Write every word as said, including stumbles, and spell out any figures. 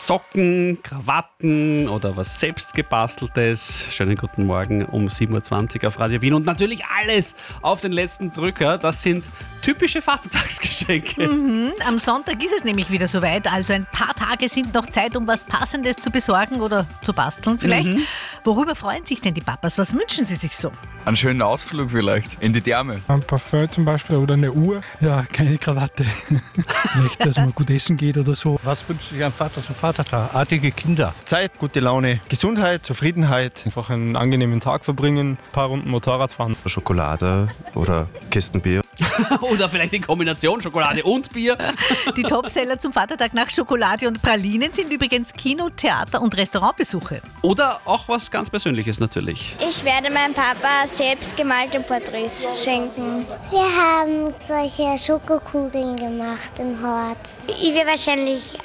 Socken, Krawatten oder was selbstgebasteltes. Schönen guten Morgen um sieben Uhr zwanzig auf Radio Wien. Und natürlich alles auf den letzten Drücker. Das sind typische Vatertagsgeschenke. Mhm. Am Sonntag ist es nämlich wieder soweit. Also ein paar Tage sind noch Zeit, um was Passendes zu besorgen oder zu basteln vielleicht. Mhm. Worüber freuen sich denn die Papas? Was wünschen sie sich so? Einen schönen Ausflug vielleicht in die Therme. Ein Parfum zum Beispiel oder eine Uhr. Ja, keine Krawatte. Vielleicht, dass man gut essen geht oder so. Was wünscht sich ein Vater zum Vatertag? Artige Kinder. Zeit, gute Laune, Gesundheit, Zufriedenheit. Einfach einen angenehmen Tag verbringen, ein paar Runden Motorrad fahren. Schokolade oder Kisten Bier. Oder vielleicht in Kombination Schokolade und Bier. Die Topseller zum Vatertag nach Schokolade und Pralinen sind übrigens Kino-, Theater- und Restaurantbesuche. Oder auch was ganz Persönliches natürlich. Ich werde meinem Papa selbst gemalte Porträts schenken. Wir haben solche Schokokugeln gemacht im Hort. Ich werde wahrscheinlich